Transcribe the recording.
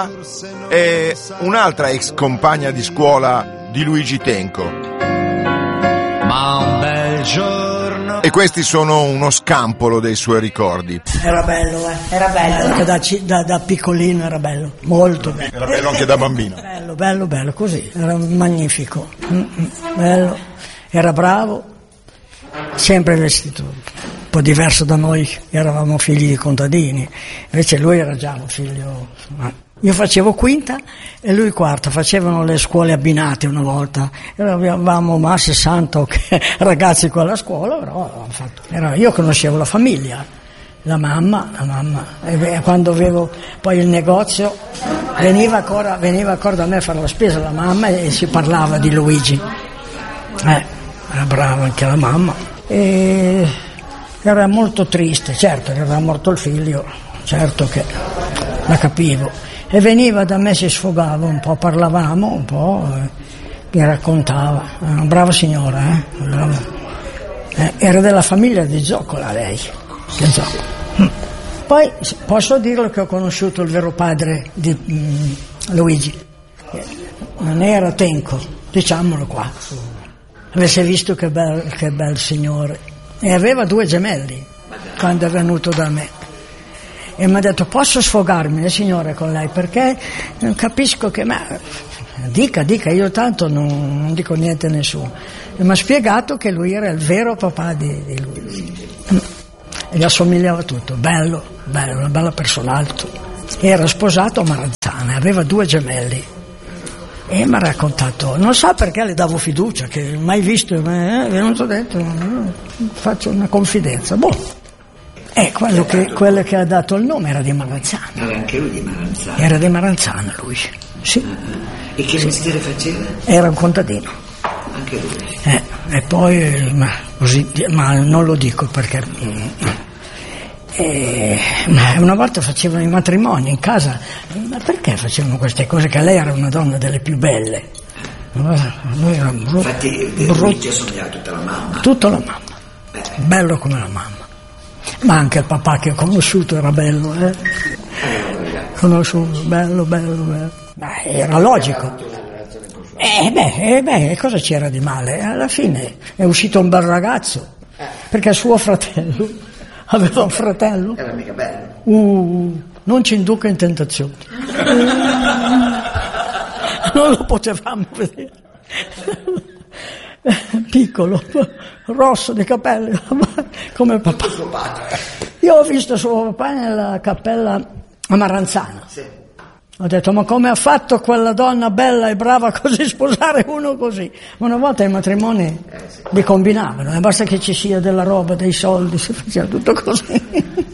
è un'altra ex compagna di scuola di Luigi Tenco. Ma un bel giorno. E questi sono uno scampolo dei suoi ricordi. Era bello, Era bello. Anche da piccolino era bello, molto bello. Era bello anche da bambino. Bello, così, era magnifico. Bello, era bravo, sempre vestito un po' diverso da noi, eravamo figli di contadini, invece lui era già un figlio. Io facevo quinta e lui quarta, facevano le scuole abbinate una volta, avevamo ma 60 ragazzi qua alla scuola, però io conoscevo la famiglia, la mamma, e quando avevo poi il negozio veniva ancora da me a fare la spesa la mamma e si parlava di Luigi, era brava anche la mamma, e era molto triste, certo, era morto il figlio, certo che la capivo. E veniva da me, si sfogava un po', parlavamo un po', mi raccontava. Una brava signora, era della famiglia di Zoccola lei, di Zoccola. Poi posso dirlo che ho conosciuto il vero padre di Luigi, non era Tenco, diciamolo qua. Avesse visto che bel signore. E aveva 2 gemelli quando è venuto da me. E mi ha detto: posso sfogarmi, signore, con lei, perché non capisco che... Dica, io tanto non dico niente a nessuno. E mi ha spiegato che lui era il vero papà di lui. E gli assomigliava tutto, bello, una bella persona, alto. Era sposato a Maranzana, aveva 2 gemelli. E mi ha raccontato, non sa perché le davo fiducia, che mai visto, è venuto detto, faccio una confidenza. Quello che ha dato il nome era di Maranzana. Era anche lui di Maranzana? Era di Maranzana lui, sì. E che mestiere faceva? Era un contadino. Anche lui? E poi, ma non lo dico perché... una volta facevano i matrimoni in casa, ma perché facevano queste cose? Che lei era una donna delle più belle. Lui era infatti Luigi assomigliava tutta la mamma. Tutta la mamma. Bello come la mamma. Ma anche il papà che ho conosciuto era bello, conosciuto, bello. Era logico. Cosa c'era di male? Alla fine è uscito un bel ragazzo, perché suo fratello aveva un fratello. Era mica bello. Non ci induca in tentazione. Non lo potevamo vedere. Piccolo, rosso di capelli, come il papà. Io ho visto suo papà nella cappella a Maranzana. Sì. Ho detto: ma come ha fatto quella donna bella e brava così sposare uno così? Una volta i matrimoni li combinavano, basta che ci sia della roba, dei soldi, si faceva tutto così.